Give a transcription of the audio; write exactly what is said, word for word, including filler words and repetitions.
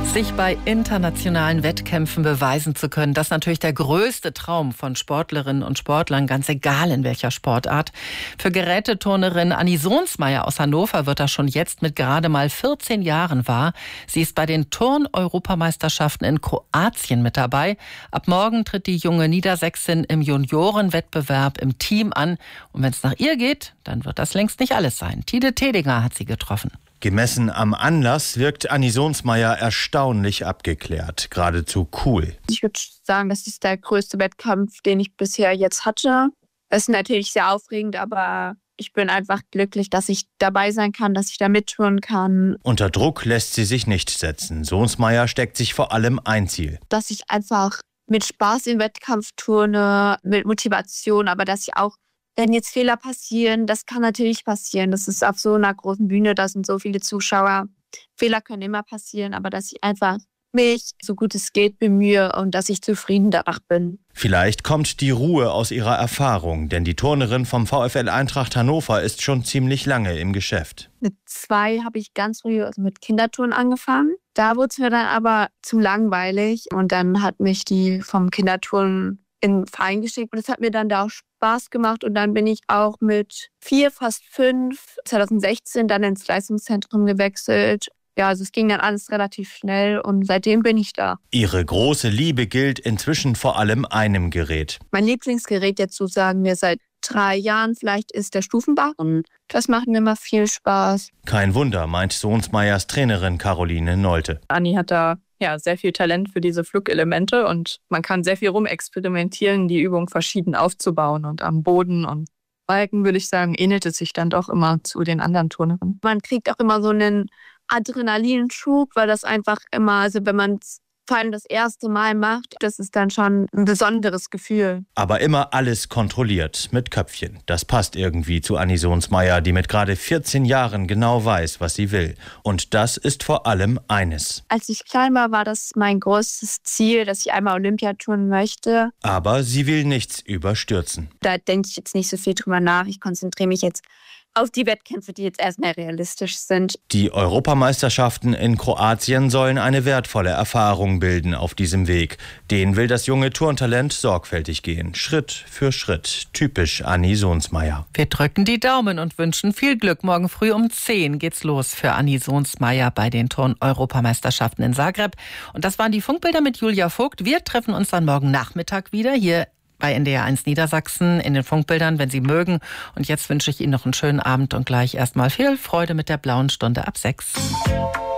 Sich bei internationalen Wettkämpfen beweisen zu können, das ist natürlich der größte Traum von Sportlerinnen und Sportlern, ganz egal in welcher Sportart. Für Geräteturnerin Anni Sohnsmeier aus Hannover wird das schon jetzt mit gerade mal vierzehn Jahren wahr. Sie ist bei den Turn-Europameisterschaften in Kroatien mit dabei. Ab morgen tritt die junge Niedersächsin im Juniorenwettbewerb im Team an. Und wenn es nach ihr geht, dann wird das längst nicht alles sein. Tide Tedinger hat sie getroffen. Gemessen am Anlass wirkt Anni Sohnsmeier erstaunlich abgeklärt, geradezu cool. Ich würde sagen, das ist der größte Wettkampf, den ich bisher jetzt hatte. Es ist natürlich sehr aufregend, aber ich bin einfach glücklich, dass ich dabei sein kann, dass ich da mittun kann. Unter Druck lässt sie sich nicht setzen. Sohnsmeier steckt sich vor allem ein Ziel. Dass ich einfach mit Spaß im Wettkampf turne, mit Motivation, aber dass ich auch, wenn jetzt Fehler passieren, das kann natürlich passieren. Das ist auf so einer großen Bühne, da sind so viele Zuschauer. Fehler können immer passieren, aber dass ich einfach mich, so gut es geht, bemühe und dass ich zufrieden danach bin. Vielleicht kommt die Ruhe aus ihrer Erfahrung, denn die Turnerin vom VfL Eintracht Hannover ist schon ziemlich lange im Geschäft. Mit zwei habe ich ganz früh also mit Kinderturnen angefangen. Da wurde es mir dann aber zu langweilig und dann hat mich die vom Kinderturnen in den Verein geschickt und es hat mir dann da auch Spaß gemacht und dann bin ich auch mit vier, fast fünf, zwanzig sechzehn dann ins Leistungszentrum gewechselt. Ja, also es ging dann alles relativ schnell und seitdem bin ich da. Ihre große Liebe gilt inzwischen vor allem einem Gerät. Mein Lieblingsgerät jetzt so sagen wir seit drei Jahren vielleicht ist der Stufenbarren. Das macht mir immer viel Spaß. Kein Wunder, meint Sohnsmeiers Trainerin Caroline Nolte. Anni hat da ja sehr viel Talent für diese Flugelemente und man kann sehr viel rumexperimentieren, die Übung verschieden aufzubauen und am Boden und Balken, würde ich sagen, ähnelt es sich dann doch immer zu den anderen Turnerinnen. Man kriegt auch immer so einen Adrenalinschub, weil das einfach immer, also wenn man es vor allem das erste Mal macht, das ist dann schon ein besonderes Gefühl. Aber immer alles kontrolliert, mit Köpfchen. Das passt irgendwie zu Anni Sohnsmeier, die mit gerade vierzehn Jahren genau weiß, was sie will. Und das ist vor allem eines. Als ich klein war, war das mein größtes Ziel, dass ich einmal Olympia turnen möchte. Aber sie will nichts überstürzen. Da denke ich jetzt nicht so viel drüber nach. Ich konzentriere mich jetzt auf die Wettkämpfe, die jetzt erstmal realistisch sind. Die Europameisterschaften in Kroatien sollen eine wertvolle Erfahrung bilden auf diesem Weg. Den will das junge Turntalent sorgfältig gehen, Schritt für Schritt. Typisch Anni Sohnsmeier. Wir drücken die Daumen und wünschen viel Glück. Morgen früh um zehn geht's los für Anni Sohnsmeier bei den Turn-Europameisterschaften in Zagreb. Und das waren die Funkbilder mit Julia Vogt. Wir treffen uns dann morgen Nachmittag wieder hier bei N D R eins Niedersachsen in den Funkbildern, wenn Sie mögen. Und jetzt wünsche ich Ihnen noch einen schönen Abend und gleich erstmal viel Freude mit der blauen Stunde ab sechs.